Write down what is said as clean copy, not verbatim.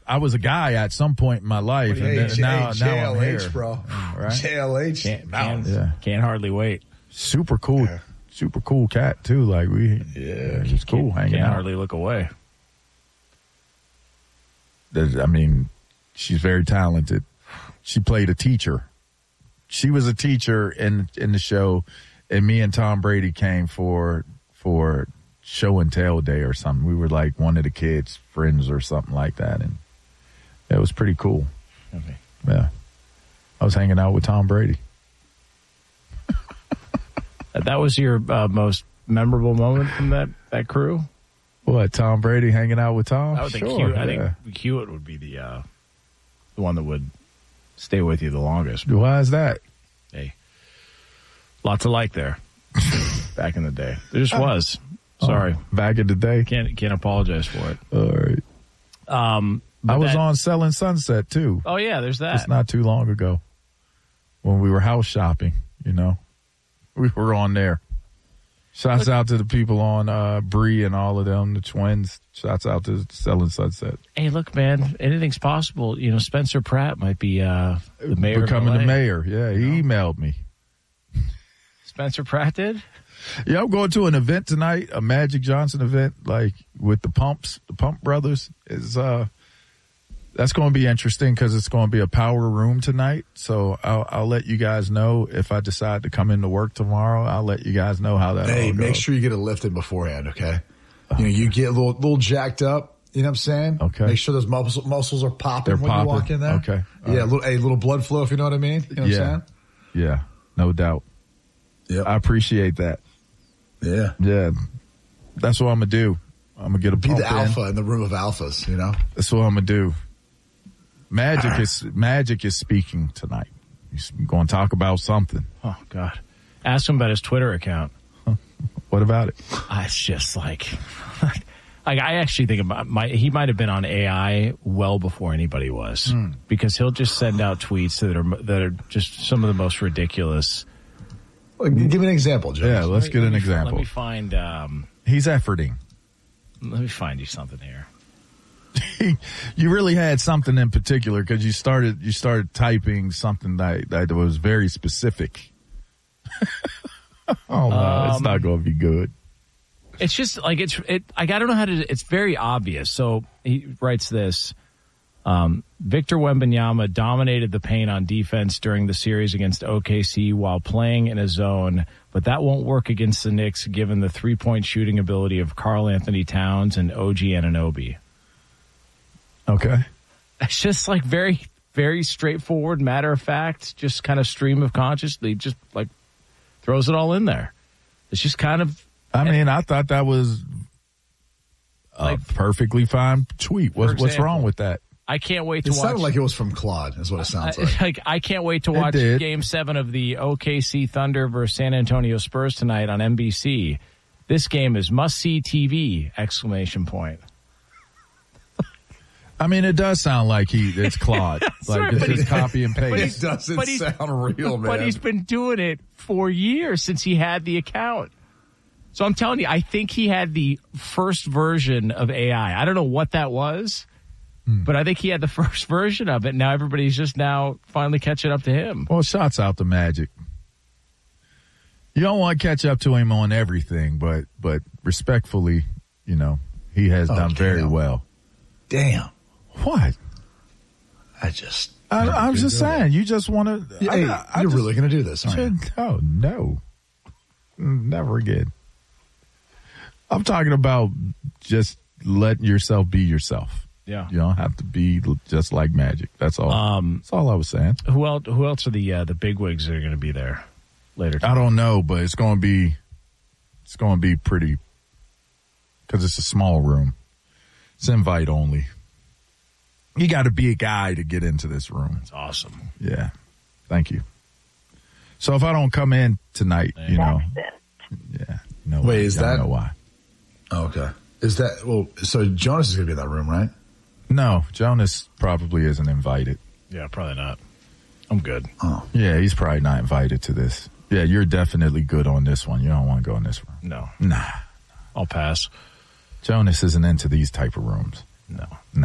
I was a guy at some point in my life, and then, now I'm here. JLH, bro. Right? JLH. Can't hardly wait. Super cool. Yeah. Super cool cat, too. Like, it's cool hanging out. Can't hardly look away. I mean, she's very talented. She played a teacher. She was a teacher in the show, and me and Tom Brady came for show and tell day or something. We were like one of the kids' friends or something like that, and it was pretty cool. Okay. Yeah. I was hanging out with Tom Brady. That was your most memorable moment from that crew? What, Tom Brady hanging out with Tom? I would think Hewitt would be the one that would stay with you the longest. Why is that? Hey, lots of like there back in the day. There just was. Sorry. Back in the day? Can't apologize for it. All right. I was on Selling Sunset, too. Oh, yeah, there's that. It's not too long ago when we were house shopping, you know. We were on there. Shouts out to the people on Bree and all of them, the twins. Shouts out to Selling Sunset. Hey, look, man, anything's possible. You know, Spencer Pratt might be the mayor. Becoming the mayor. Yeah, he emailed me. Spencer Pratt did? Yeah, I'm going to an event tonight, a Magic Johnson event, like with the Pump Brothers. That's going to be interesting because it's going to be a power room tonight. So I'll let you guys know if I decide to come into work tomorrow. I'll let you guys know how that all goes. Hey, make sure you get it lifted beforehand, okay? You get a little jacked up. You know what I'm saying? Okay. Make sure those muscles are popping when you walk in there. Okay. Yeah, a little blood flow, if you know what I mean. You know what I'm saying? Yeah, no doubt. Yeah, I appreciate that. Yeah. Yeah. That's what I'm going to do. I'm going to get a pump Be the alpha in the room of alphas, you know? That's what I'm going to do. Magic is speaking tonight. He's going to talk about something. Oh, God. Ask him about his Twitter account. What about it? It's just like I actually think he might have been on AI well before anybody was because he'll just send out tweets that are just some of the most ridiculous. Well, give me an example, Joe. Yeah, let's get an example. Let me find. He's efforting. Let me find you something here. You really had something in particular because you started typing something that was very specific. Oh no, it's not going to be good. It's just like I don't know how to. It's very obvious. So he writes this. Victor Wembanyama dominated the paint on defense during the series against OKC while playing in a zone, but that won't work against the Knicks given the three-point shooting ability of Karl Anthony Towns and OG Anunoby. Okay. It's just like very, very straightforward, matter of fact, just kind of stream of consciousness. Just like throws it all in there. It's just kind of. I mean, I thought that was a perfectly fine tweet. What's wrong with that? I can't wait to watch. It sounded like it was from Claude, is what it sounds like. I can't wait to watch Game 7 of the OKC Thunder versus San Antonio Spurs tonight on NBC. This game is must-see TV! ! I mean, it does sound like it's Claude. Like, it's just copy and paste. It doesn't sound real, man. But he's been doing it for years since he had the account. So I'm telling you, I think he had the first version of AI. I don't know what that was, but I think he had the first version of it. Now everybody's just now finally catching up to him. Well, shouts out to Magic. You don't want to catch up to him on everything, but respectfully, you know, he has done very well. Damn. What? I'm just saying, you just want to. You're really going to do this, aren't you? Oh, no. Never again. I'm talking about just letting yourself be yourself. Yeah. You don't have to be just like Magic. That's all. That's all I was saying. Who else are the bigwigs that are going to be there later tonight? I don't know, but it's going to be pretty, because it's a small room. It's invite only. You got to be a guy to get into this room. That's awesome. Yeah. Thank you. So if I don't come in tonight, you know. Yeah. No. Wait, is that? I know why. Oh, okay. Is that, well, so Jonas is going to be in that room, right? No, Jonas probably isn't invited. Yeah, probably not. I'm good. Oh. Yeah, he's probably not invited to this. Yeah, you're definitely good on this one. You don't want to go in this room. No. Nah. I'll pass. Jonas isn't into these type of rooms. No. Nah.